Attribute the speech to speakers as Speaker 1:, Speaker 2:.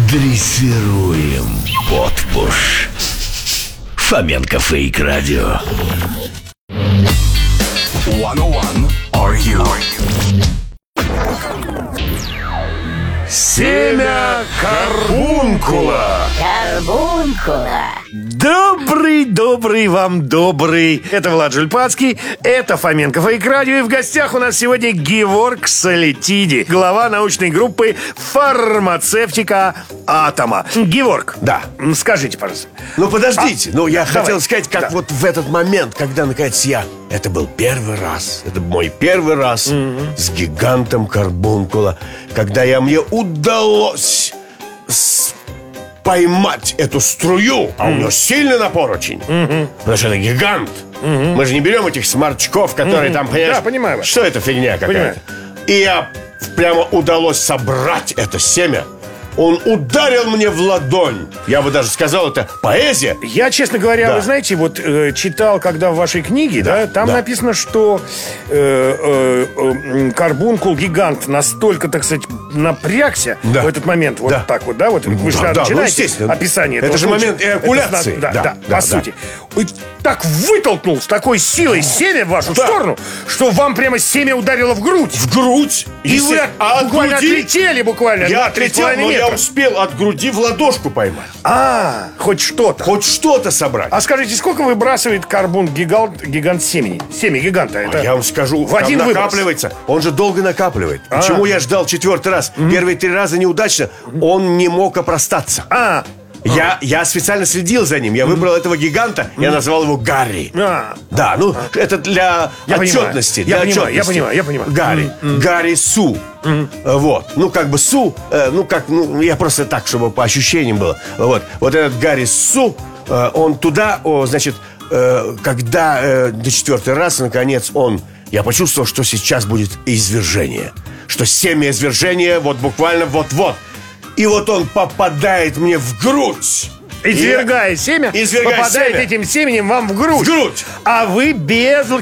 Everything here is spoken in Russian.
Speaker 1: Дрессируем подпуш. Фоменко Фейк Радио.
Speaker 2: 101 Are You?
Speaker 3: Семя карбункула. Добрый вам добрый. Это Влад Жильпацкий, это Фоменко Фейк Радио. И в гостях у нас сегодня Геворг Солитиди, глава научной группы фармацевтика Атома. Геворг,
Speaker 4: Да.
Speaker 3: Скажите, пожалуйста.
Speaker 4: Ну, подождите. Я
Speaker 3: Давай.
Speaker 4: хотел сказать, как
Speaker 3: Да.
Speaker 4: вот в этот момент, когда, наконец, это был первый раз. Это мой первый раз с гигантом карбункула. Когда мне удалось поймать эту струю, а у него сильный напор очень. Потому что это гигант. Мы же не берем этих сморчков, которые там, понимаешь?
Speaker 3: Да, понимаю вас.
Speaker 4: Что это фигня какая-то? И прямо удалось собрать это семя. Он ударил мне в ладонь. Я бы даже сказал, это поэзия.
Speaker 3: Я, честно говоря,
Speaker 4: Да.
Speaker 3: вы знаете, вот читал, когда в вашей книге, там
Speaker 4: да.
Speaker 3: написано, что карбункул гигант настолько, так сказать, напрягся
Speaker 4: Да.
Speaker 3: в этот момент, вот
Speaker 4: Да.
Speaker 3: так вот, да, вот вы же
Speaker 4: Да,
Speaker 3: начинаете
Speaker 4: естественно.
Speaker 3: описание
Speaker 4: Это
Speaker 3: этого
Speaker 4: же
Speaker 3: случая.
Speaker 4: момент эякуляции.
Speaker 3: Да,
Speaker 4: Да,
Speaker 3: по
Speaker 4: да.
Speaker 3: сути. И так вытолкнул с такой силой семя в вашу
Speaker 4: Да.
Speaker 3: сторону, что вам прямо семя ударило в грудь.
Speaker 4: В грудь.
Speaker 3: И вы
Speaker 4: от
Speaker 3: буквально
Speaker 4: груди
Speaker 3: отлетели буквально.
Speaker 4: я
Speaker 3: на
Speaker 4: отлетел,
Speaker 3: 3,5
Speaker 4: но я
Speaker 3: метра.
Speaker 4: успел от груди в ладошку поймать.
Speaker 3: Хоть что-то.
Speaker 4: Хоть что-то собрать.
Speaker 3: А скажите, сколько выбрасывает гигант семени? Семя гиганта. Это
Speaker 4: Я вам скажу,
Speaker 3: в
Speaker 4: там
Speaker 3: один выброс.
Speaker 4: накапливается. Он же долго накапливает. Почему я ждал 4-й раз? Первые 3 раза неудачно. Он не мог опростаться. Я специально следил за ним. Я выбрал этого гиганта. Я назвал его Гарри. Да, это для отчетности.
Speaker 3: Я понимаю.
Speaker 4: Гарри. Гарри Су. Вот. Су. Я просто так, чтобы по ощущениям было. Вот этот Гарри Су, он туда, когда на 4-й раз, наконец, я почувствовал, что сейчас будет извержение. Что семя извержения буквально вот-вот. И он попадает мне в грудь.
Speaker 3: Извергая семя,
Speaker 4: Извергая
Speaker 3: попадает
Speaker 4: семя.
Speaker 3: этим семенем вам в грудь.
Speaker 4: В грудь.
Speaker 3: А вы без